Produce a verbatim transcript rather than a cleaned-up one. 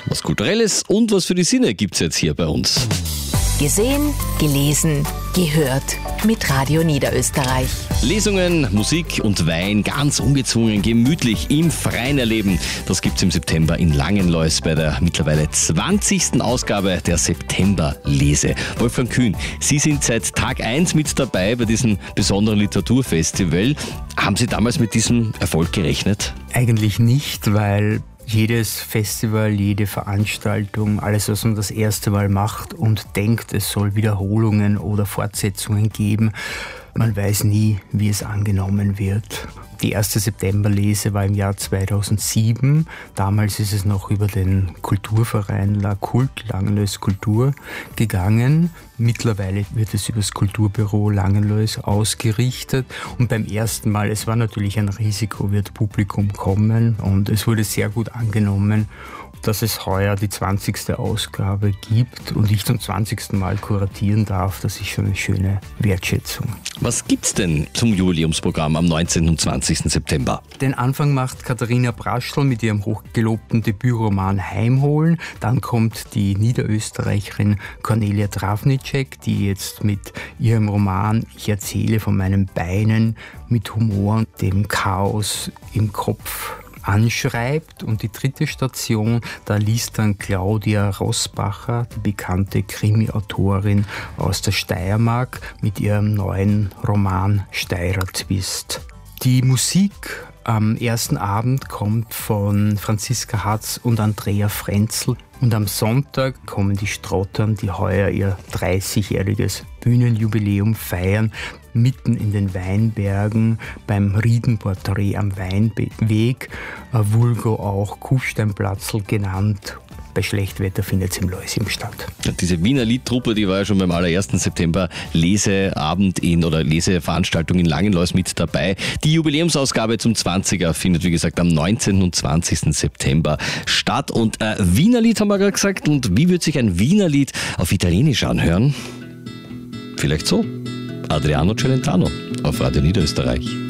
Was Kulturelles und was für die Sinne gibt's jetzt hier bei uns. Gesehen, gelesen, gehört mit Radio Niederösterreich. Lesungen, Musik und Wein ganz ungezwungen, gemütlich im Freien erleben. Das gibt's im September in Langenlois bei der mittlerweile zwanzigsten Ausgabe der September-Lese. Wolfgang Kühn, Sie sind seit Tag eins mit dabei bei diesem besonderen Literaturfestival. Haben Sie damals mit diesem Erfolg gerechnet? Eigentlich nicht, weil jedes Festival, jede Veranstaltung, alles, was man das erste Mal macht und denkt, es soll Wiederholungen oder Fortsetzungen geben, man weiß nie, wie es angenommen wird. Die erste Septemberlese war im Jahr zweitausendsieben. Damals ist es noch über den Kulturverein La Cult, Langenlois Kultur, gegangen. Mittlerweile wird es über das Kulturbüro Langenlois ausgerichtet. Und beim ersten Mal, es war natürlich ein Risiko, wird Publikum kommen. Und es wurde sehr gut angenommen, dass es heuer die zwanzigste Ausgabe gibt und ich zum zwanzigsten Mal kuratieren darf. Das ist schon eine schöne Wertschätzung. Was gibt's denn zum Jubiläumsprogramm am neunzehnten und zwanzigsten September? Den Anfang macht Katharina Braschl mit ihrem hochgelobten Debütroman Heimholen. Dann kommt die Niederösterreicherin Cornelia Travnicek, die jetzt mit ihrem Roman Ich erzähle von meinen Beinen mit Humor und dem Chaos im Kopf anschreibt. Und die dritte Station, da liest dann Claudia Rossbacher, die bekannte Krimi-Autorin aus der Steiermark, mit ihrem neuen Roman Steirer Twist. Die Musik am ersten Abend kommt von Franziska Hatz und Andrea Frenzel. Und am Sonntag kommen die Strottern, die heuer ihr dreißigjähriges Bühnenjubiläum feiern, mitten in den Weinbergen beim Riedenporträt am Weinweg, vulgo auch Kufsteinplatzl genannt. Bei Schlechtwetter findet es im Leusim statt. Diese Wiener Liedtruppe, die war ja schon beim allerersten September Leseabend in oder Leseveranstaltung in Langenlois mit dabei. Die Jubiläumsausgabe zum zwanziger findet, wie gesagt, am neunzehnten und zwanzigsten September statt. Und äh, Wiener Lied haben wir gerade gesagt. Und wie wird sich ein Wiener Lied auf Italienisch anhören? Vielleicht so. Adriano Celentano auf Radio Niederösterreich.